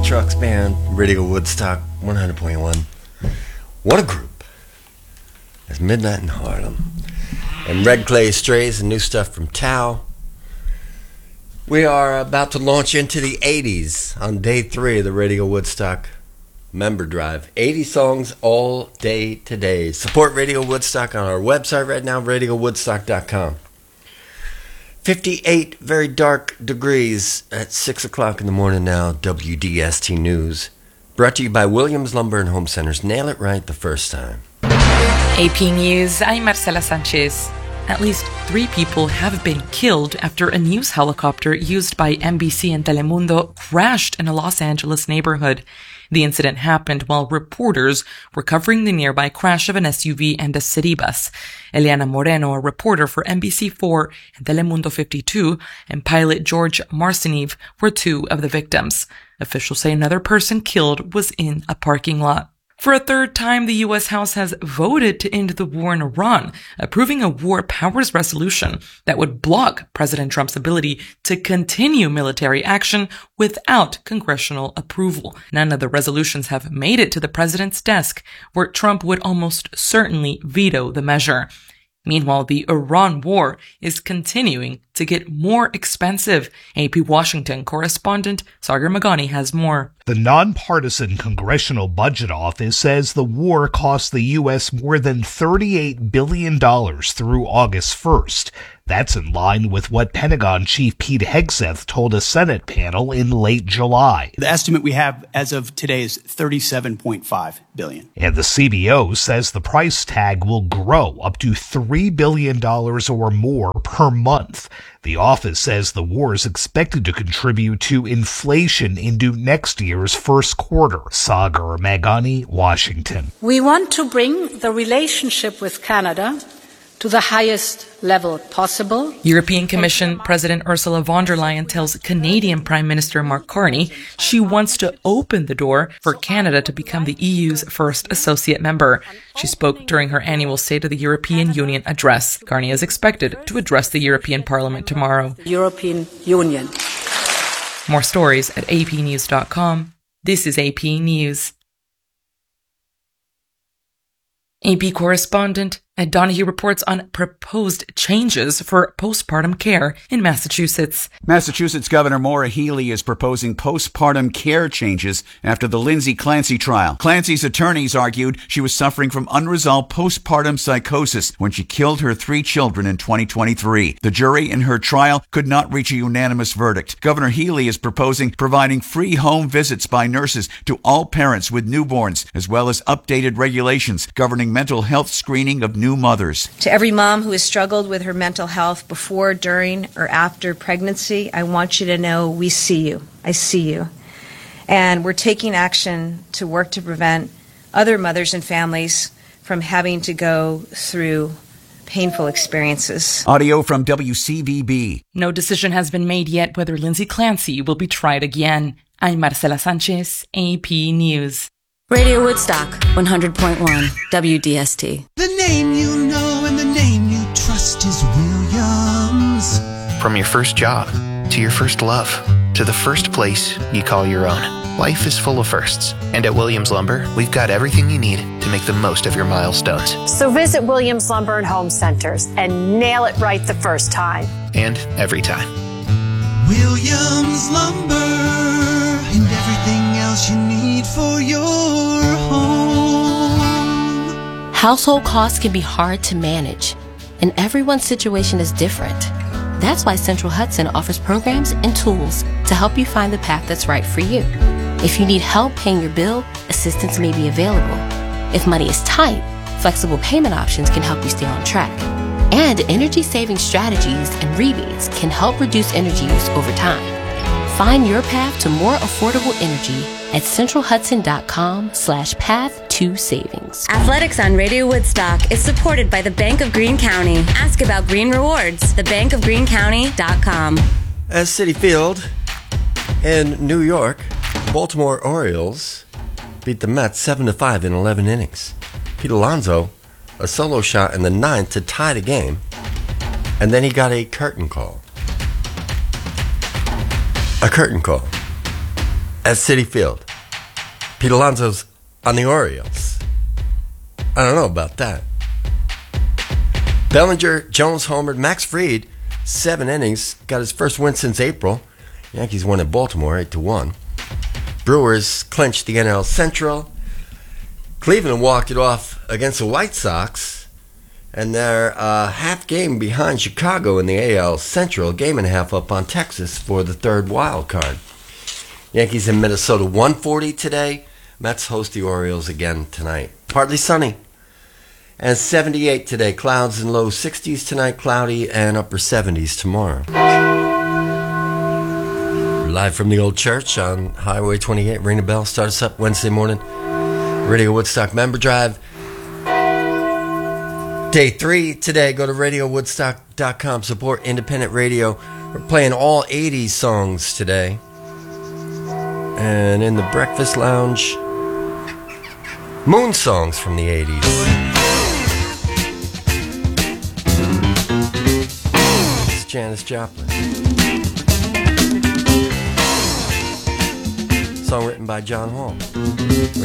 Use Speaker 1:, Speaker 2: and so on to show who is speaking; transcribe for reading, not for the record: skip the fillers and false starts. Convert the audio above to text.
Speaker 1: Trucks Band, Radio Woodstock 100.1. What a group. It's Midnight in Harlem. And Red Clay Strays and new stuff from Tao. We are about to launch into the 80s on day 3 of the Radio Woodstock member drive. 80 songs all day today. Support Radio Woodstock on our website right now, radiowoodstock.com. 58 very dark degrees at 6 o'clock in the morning now. WDST News. Brought to you by Williams Lumber and Home Centers. Nail it right the first time.
Speaker 2: AP News, I'm Marcela Sanchez. At least 3 people have been killed after a news helicopter used by NBC and Telemundo crashed in a Los Angeles neighborhood. The incident happened while reporters were covering the nearby crash of an SUV and a city bus. Eliana Moreno, a reporter for NBC4 and Telemundo 52, and pilot George Marcinev were 2 of the victims. Officials say another person killed was in a parking lot. For a third time, the U.S. House has voted to end the war in Iran, approving a war powers resolution that would block President Trump's ability to continue military action without congressional approval. None of the resolutions have made it to the president's desk, where Trump would almost certainly veto the measure. Meanwhile, the Iran war is continuing to get more expensive. AP Washington correspondent Sagar Magani has more.
Speaker 3: The nonpartisan Congressional Budget Office says the war cost the U.S. more than $38 billion through August 1st. That's in line with what Pentagon Chief Pete Hegseth told a Senate panel in late July.
Speaker 4: The estimate we have as of today is $37.5 billion.
Speaker 3: And the CBO says the price tag will grow up to $3 billion or more per month. The office says the war is expected to contribute to inflation into next year's first quarter. Sagar Magani, Washington.
Speaker 5: We want to bring the relationship with Canada to the highest level possible.
Speaker 2: European Commission President Ursula von der Leyen tells Canadian Prime Minister Mark Carney she wants to open the door for Canada to become the EU's first associate member. She spoke during her annual State of the European Union address. Carney is expected to address the European Parliament tomorrow.
Speaker 5: European Union.
Speaker 2: More stories at apnews.com. This is AP News. AP correspondent Ed Donahue reports on proposed changes for postpartum care in Massachusetts.
Speaker 6: Massachusetts Governor Maura Healey is proposing postpartum care changes after the Lindsay Clancy trial. Clancy's attorneys argued she was suffering from unresolved postpartum psychosis when she killed her 3 children in 2023. The jury in her trial could not reach a unanimous verdict. Governor Healey is proposing providing free home visits by nurses to all parents with newborns, as well as updated regulations governing mental health screening of new mothers.
Speaker 7: To every mom who has struggled with her mental health before, during, or after pregnancy, I want you to know we see you. I see you. And we're taking action to work to prevent other mothers and families from having to go through painful experiences.
Speaker 6: Audio from WCVB.
Speaker 2: No decision has been made yet whether Lindsay Clancy will be tried again. I'm Marcela Sanchez, AP News.
Speaker 8: Radio Woodstock, 100.1 WDST.
Speaker 9: The name you know and the name you trust is Williams.
Speaker 10: From your first job, to your first love, to the first place you call your own, life is full of firsts. And at Williams Lumber, we've got everything you need to make the most of your milestones.
Speaker 11: So visit Williams Lumber and Home Centers and nail it right the first time.
Speaker 10: And every time.
Speaker 9: Williams Lumber and everything else you need for your home.
Speaker 8: Household costs can be hard to manage, and everyone's situation is different. That's why Central Hudson offers programs and tools to help you find the path that's right for you. If you need help paying your bill, assistance may be available. If money is tight, flexible payment options can help you stay on track. And energy-saving strategies and rebates can help reduce energy use over time. Find your path to more affordable energy at centralhudson.com/path2savings.
Speaker 12: Athletics on Radio Woodstock is supported by the Bank of Greene County. Ask about Green Rewards, thebankofgreencounty.com.
Speaker 1: At Citi Field in New York, Baltimore Orioles beat the Mets 7-5 in 11 innings. Pete Alonso, a solo shot in the 9th to tie the game, and then he got a curtain call. A curtain call. at Citi Field. Pete Alonso's on the Orioles. I don't know about that. Bellinger, Jones homered. Max Fried, 7 innings, got his first win since April. Yankees won at Baltimore 8-1. Brewers clinched the NL Central. Cleveland walked it off against the White Sox, and they're half game behind Chicago in the AL Central, game and a half up on Texas for the third wild card. Yankees in Minnesota 140 today. Mets host the Orioles again tonight. Partly sunny. And 78 today. Clouds and low 60s tonight. Cloudy and upper 70s tomorrow. We're live from the old church on Highway 28. Ring the bell. Start us up Wednesday morning. Radio Woodstock Member Drive. Day 3 today. Go to RadioWoodstock.com. Support independent radio. We're playing all 80s songs today. And in the Breakfast Lounge, Moon songs from the 80s. It's Janis Joplin. Song written by John Hall.